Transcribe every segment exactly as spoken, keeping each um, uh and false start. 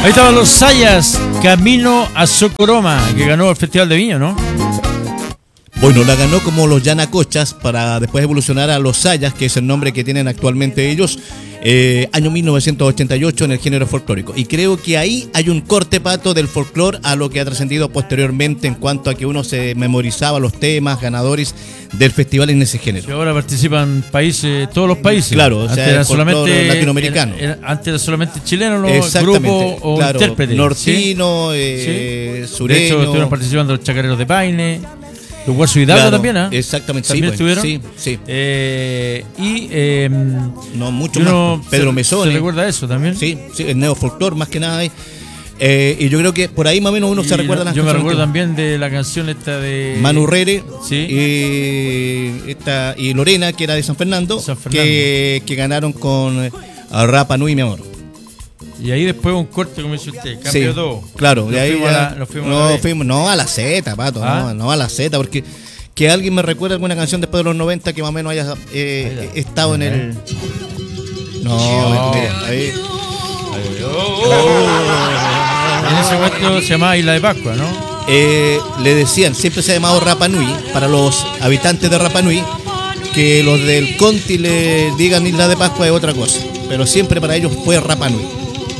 Ahí estaban los Sayas, Camino a Socoroma, que ganó el Festival de Viña, ¿no? Bueno, la ganó como los Yanacochas para después evolucionar a los Sayas, que es el nombre que tienen actualmente ellos, eh, año mil novecientos ochenta y ocho en el género folclórico. Y creo que ahí hay un corte, Pato, del folclore a lo que ha trascendido posteriormente en cuanto a que uno se memorizaba los temas ganadores del festival en ese género. Y ahora participan países, todos los países. Claro, o antes sea, era el solamente latinoamericano. Era, era, antes era solamente chileno los grupos o claro, intérpretes. Nortino, ¿sí? eh, ¿Sí? sureño. De hecho, estuvieron participando los chacareros de Paine. Los Guaso Hidalgo claro, también, ¿eh? Exactamente, ¿También sí, pues, estuvieron? sí, sí. Eh, y eh, no, mucho uno más. Pedro se, Mesone. ¿Se recuerda eso también? Sí, sí, el neofolclor más que nada. Eh, y yo creo que por ahí más o menos uno y se recuerda las Yo me recuerdo antiguas. también de la canción esta de Manu Rere, sí. y, esta, y Lorena, que era de San Fernando, San Fernando. Que, que ganaron con eh, Rapa Nui, mi amor. Y ahí después un corte, como dice usted, cambió Sí, todo. claro, Nos de ahí fuimos ya, a la- nos fuimos a no, la B. fuimos, no a la Z, Pato, ¿Ah? no, no a la Z, porque que alguien me recuerde alguna canción después de los noventa que más o menos haya eh, estado en el... No, mira, ahí... En ese momento se llamaba Isla de Pascua, ¿no? Eh, le decían, siempre se ha llamado Rapa Nui, para los habitantes de Rapa Nui, que los del Conti le digan Isla de Pascua es otra cosa, pero siempre para ellos fue Rapa Nui.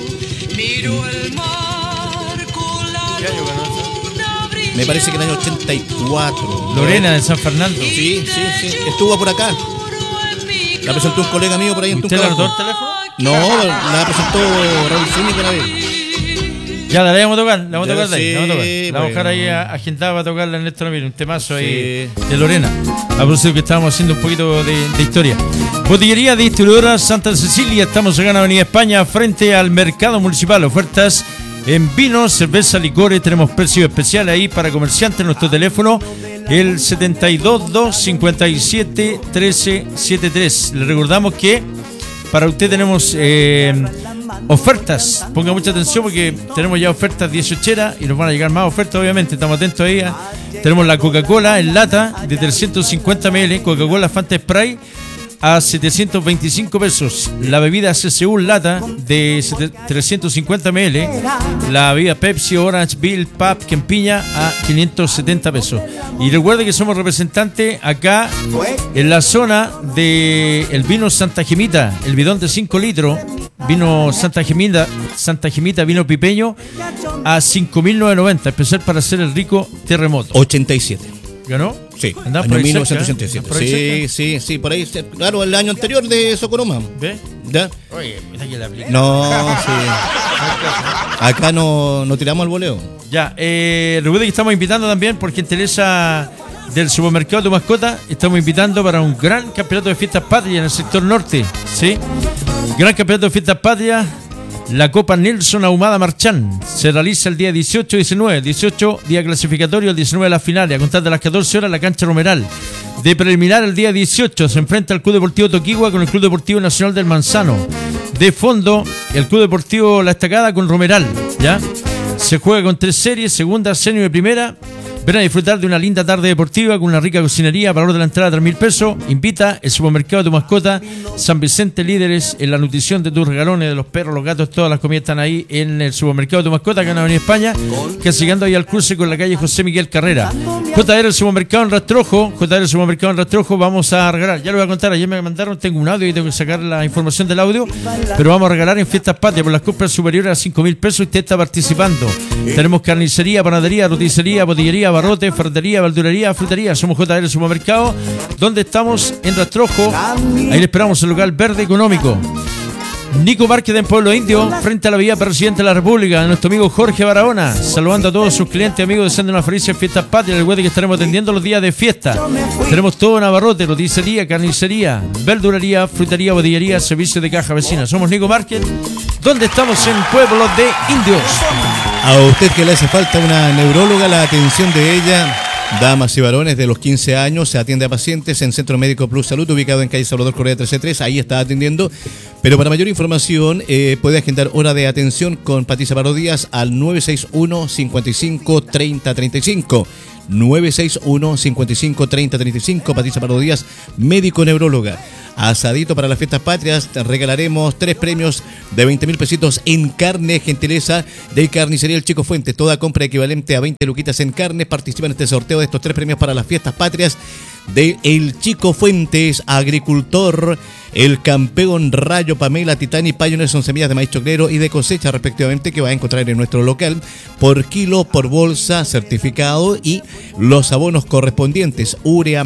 Me parece que en el año ochenta y cuatro. Lorena de San Fernando. Sí, sí, sí. Estuvo por acá. La presentó un colega mío por ahí en ¿Usted le Tunca. anotó el teléfono? No, la presentó Raúl Zúñiga una vez. Ya, la vamos a tocar, la vamos a Ya, tocar de ahí, sí, la vamos a tocar. La vamos a dejar bueno. ahí a- agendada para tocarla en Néstor Ramírez, un temazo ahí Sí. de Lorena. A propósito que estábamos haciendo un poquito de, de historia. Botillería Distribuidora Santa Cecilia, estamos acá en Avenida España, frente al Mercado Municipal. Ofertas en vinos, cerveza, licores, tenemos precios especiales ahí para comerciantes. Nuestro teléfono, el setenta y dos, dos cincuenta y siete, trece setenta y tres. Le recordamos que para usted tenemos eh, ofertas. Ponga mucha atención porque tenemos ya ofertas dieciocheras y nos van a llegar más ofertas, obviamente. Estamos atentos ahí. a- Tenemos la Coca-Cola en lata de trescientos cincuenta mililitros, Coca-Cola Fanta Spray a setecientos veinticinco pesos. La bebida C C U en lata de trescientos cincuenta mililitros. La bebida Pepsi, Orange, Bill, Pap, Kempiña a quinientos setenta pesos. Y recuerde que somos representantes acá en la zona de el vino Santa Gemita, el bidón de cinco litros. Vino Santa Gemita, Santa Gemita, vino pipeño a cinco mil novecientos noventa, especial para hacer el rico terremoto. ochenta y siete. ¿Ganó? Sí, ¿Andaba año por ahí mil cerca, novecientos eh? ochenta y siete. ¿Por ahí cerca? Sí, sí, sí, por ahí. Claro, el año anterior de Socoroma. ¿Ve? ¿Ya? Oye, mira que la aplica. No, sí. Acá no, no tiramos al voleo. Ya, eh, recuerda que estamos invitando también por gentileza del supermercado Tu Mascota. Estamos invitando para un gran campeonato de fiestas patrias en el sector norte. ¿Sí? Gran campeonato de fiestas patrias. La Copa Nelson Ahumada Marchán se realiza el día dieciocho y diecinueve. dieciocho día clasificatorio, el diecinueve las finales. A contar de las catorce horas la cancha Romeral. De preliminar el día dieciocho se enfrenta el Club Deportivo Toquigua con el Club Deportivo Nacional del Manzano. De fondo, el Club Deportivo La Estacada con Romeral. ¿Ya? Se juega con tres series, segunda, senior y primera. Ven a disfrutar de una linda tarde deportiva con una rica cocinería, valor de la entrada tres mil pesos. Invita el supermercado Tu Mascota, San Vicente, líderes en la nutrición de tus regalones, de los perros, los gatos, todas las comidas están ahí en el supermercado Tu Mascota, acá en Avenida España, que llegando ahí al cruce con la calle José Miguel Carrera. J R el supermercado en Rastrojo, J R el supermercado en Rastrojo, vamos a regalar, ya lo voy a contar, ayer me mandaron, tengo un audio y tengo que sacar la información del audio, pero vamos a regalar en Fiestas Patrias por las compras superiores a cinco mil pesos y usted está participando. Tenemos carnicería, panadería, roticería, botillería, barrote, ferretería, verdulería, frutería. Somos J R Supermercado, donde estamos en Rastrojo. Ahí le esperamos el local verde económico. Nico Márquez en Pueblo Indio, frente a la vía Presidente de la República, nuestro amigo Jorge Barahona, saludando a todos sus clientes, amigos, deseando una feliz fiestas patrias. Recuerde que estaremos atendiendo los días de fiesta. Tenemos todo en abarrote, roticería, carnicería, verdulería, frutería, botillería, servicio de caja vecina. Somos Nico Márquez, donde estamos en Pueblo de Indios. A usted que le hace falta una neuróloga, la atención de ella, damas y varones de los quince años, se atiende a pacientes en Centro Médico Plus Salud, ubicado en calle Salvador Correa trece tres, ahí está atendiendo. Pero para mayor información, eh, puede agendar hora de atención con Patricia Pardo Díaz al nueve seis uno, cinco cinco, tres cero tres cinco. nueve seis uno, cinco cinco, tres cero tres cinco, Patricia Pardo Díaz, médico neuróloga. asadito para las fiestas patrias. Regalaremos tres premios de veinte mil pesitos en carne, gentileza de Carnicería El Chico Fuentes. Toda compra equivalente a veinte luquitas en carne participa en este sorteo de estos tres premios para las fiestas patrias de El Chico Fuentes. Agricultor, el campeón Rayo, Pamela, Titani, Pioneer son semillas de maíz choclero y de cosecha respectivamente, que va a encontrar en nuestro local por kilo, por bolsa, certificado, y los abonos correspondientes, urea,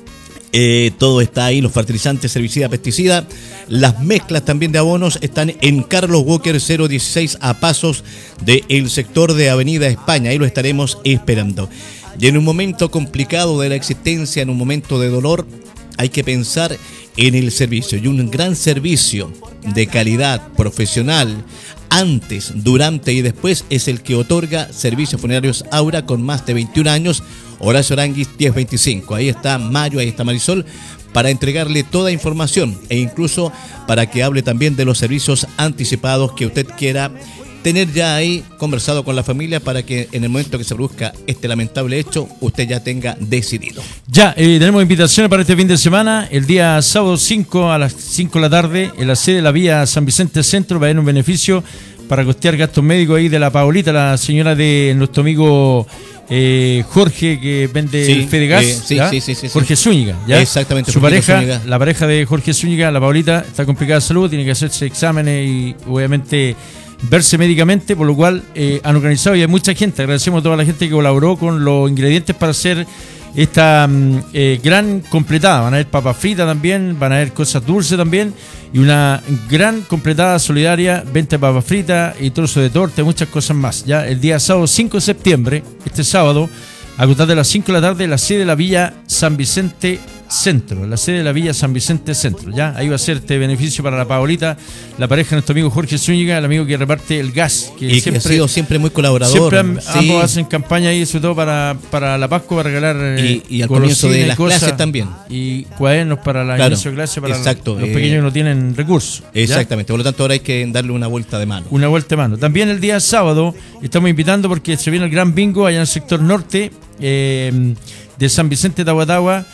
eh, todo está ahí, los fertilizantes, herbicida, pesticida. Las mezclas también de abonos están en Carlos Walker cero dieciséis, a pasos del sector de Avenida España. Ahí lo estaremos esperando. Y en un momento complicado de la existencia, en un momento de dolor, hay que pensar en el servicio. Y un gran servicio de calidad profesional, antes, durante y después, es el que otorga Servicios Funerarios Aura, con más de veintiún años. Horacio Aranguis diez veinticinco. Ahí está Mario, ahí está Marisol, para entregarle toda información e incluso para que hable también de los servicios anticipados que usted quiera tener ya ahí conversado con la familia, para que en el momento que se produzca este lamentable hecho, usted ya tenga decidido. Ya, eh, tenemos invitaciones para este fin de semana. El día sábado cinco a las cinco de la tarde, en la sede de la Vía San Vicente Centro, va a haber un beneficio para costear gastos médicos ahí de la Paulita, la señora de nuestro amigo eh, Jorge, que vende sí, el Fedegas, eh, sí, sí, sí, sí, Jorge Zúñiga, ¿ya? Exactamente. Su Jorge pareja, Zúñiga. La pareja de Jorge Zúñiga, la Paulita, está complicada de salud, tiene que hacerse exámenes y obviamente verse médicamente, por lo cual eh, han organizado, y hay mucha gente. Agradecemos a toda la gente que colaboró con los ingredientes para hacer esta eh, gran completada. Van a haber papas fritas también, van a haber cosas dulces también, y una gran completada solidaria, venta de papas fritas y trozo de torta y muchas cosas más. Ya el día sábado cinco de septiembre, este sábado, a contar de las cinco de la tarde, la sede de la Villa San Vicente Centro, la sede de la Villa San Vicente Centro, ya ahí va a ser este beneficio para la Paolita, la pareja de nuestro amigo Jorge Zúñiga, el amigo que reparte el gas, que y siempre que ha sido siempre muy colaborador. Siempre han, sí. ambos hacen campaña ahí, sobre todo para, para la Pascua, para regalar y, y al comienzo de las cosas, clases también, y cuadernos para la claro, inicio de clase para exacto, los eh, pequeños que no tienen recursos. Exactamente, ¿ya? Por lo tanto ahora hay que darle una vuelta de mano. Una vuelta de mano. También el día sábado estamos invitando, porque se viene el gran bingo allá en el sector norte eh, de San Vicente de Aguatagua,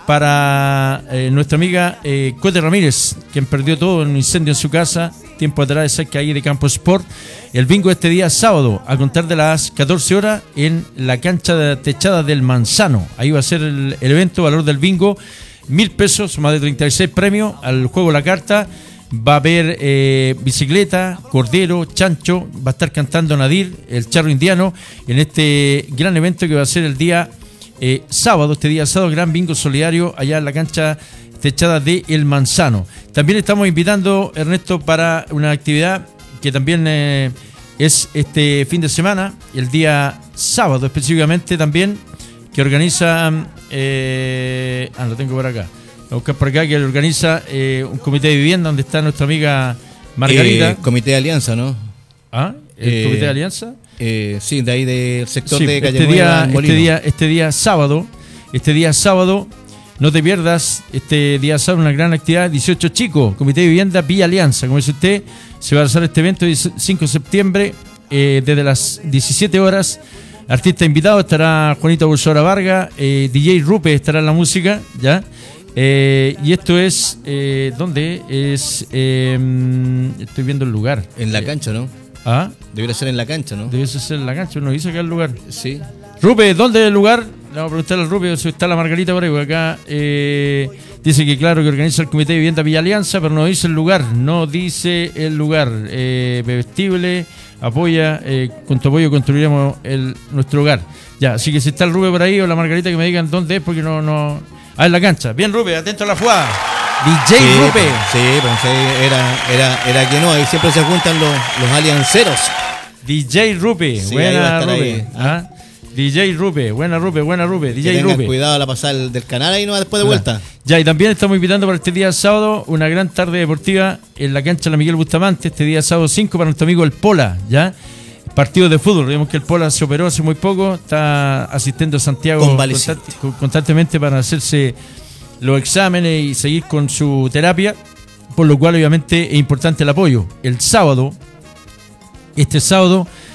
para eh, nuestra amiga eh, Cote Ramírez, quien perdió todo en un incendio en su casa tiempo atrás, cerca ahí de Campo Sport. El bingo este día sábado, a contar de las catorce horas, en la cancha de techada del Manzano. Ahí va a ser el, el evento, valor del bingo mil pesos, más de treinta y seis premios al juego La Carta. Va a haber eh, bicicleta, cordero, chancho, va a estar cantando Nadir, el charro indiano, en este gran evento que va a ser el día Eh, sábado, este día sábado, gran bingo solidario allá en la cancha techada de El Manzano. También estamos invitando, Ernesto, para una actividad que también eh, es este fin de semana, el día sábado específicamente también, que organiza, eh, ah, lo tengo por acá, voy a buscar por acá, que organiza eh, un comité de vivienda donde está nuestra amiga Margarita. Eh, comité de alianza, ¿no? ¿Ah? ¿El eh, comité de alianza? Eh, sí, de ahí del sector sí, de Calle este Nueva, día, este día, este día sábado, este día sábado, no te pierdas, este día sábado una gran actividad, dieciocho chicos, Comité de Vivienda Villa Alianza, como dice usted, se va a hacer este evento el cinco de septiembre, eh, desde las diecisiete horas. Artista invitado estará Juanito Bolsora Vargas, eh, D J Rupe estará en la música, ya. Eh, y esto es, eh, ¿dónde? Es, eh, estoy viendo el lugar. En la eh, cancha, ¿no? ¿Ah? Debería ser en la cancha, ¿no? Debe ser en la cancha, uno dice acá el lugar. Sí. Rupe, ¿dónde es el lugar? Le vamos a preguntar al Rupe si está la Margarita por ahí, porque acá eh, dice que claro, que organiza el Comité de Vivienda Villa Alianza, pero no dice el lugar, no dice el lugar. Eh, Bebestible, apoya, eh, con tu apoyo construiremos el, nuestro hogar. Ya, así que si está el Rupe por ahí o la Margarita, que me digan dónde es, porque no... no... Ah, en la cancha. Bien, Rupe, atento a la jugada. D J sí, Rupe. Sí, pues era, era, era que no, ahí siempre se juntan los, los alianceros. D J Rupe, sí, buena Rupe. Ahí, ¿Ah? D J Rupe, buena Rupe, buena Rupe. D J que Rupe. Cuidado a la pasada del canal ahí no después de vuelta. Ya, y también estamos invitando para este día sábado una gran tarde deportiva en la cancha de la Miguel Bustamante, este día sábado cinco, para nuestro amigo el Pola, ¿ya? Partido de fútbol, vemos que el Pola se operó hace muy poco, está asistiendo a Santiago constant, constantemente para hacerse los exámenes y seguir con su terapia, por lo cual obviamente es importante el apoyo. El sábado, este sábado,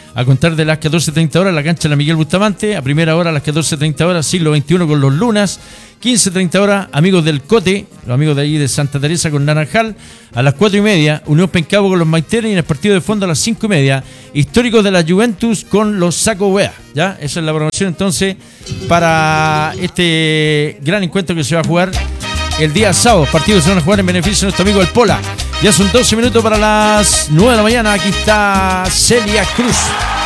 a contar de las catorce treinta horas, la cancha de la Miguel Bustamante. A primera hora, a las catorce treinta horas, siglo veintiuno con los Lunas. quince treinta horas, amigos del Cote, los amigos de ahí de Santa Teresa con Naranjal. A las cuatro y media, Unión Pencabo con los Maiteres. Y en el partido de fondo a las cinco y media, históricos de la Juventus con los Saco Wea. ¿Ya? Esa es la programación entonces para este gran encuentro que se va a jugar el día sábado. Partidos se van a jugar en beneficio de nuestro amigo el Pola. Ya son doce minutos para las nueve de la mañana. Aquí está Celia Cruz.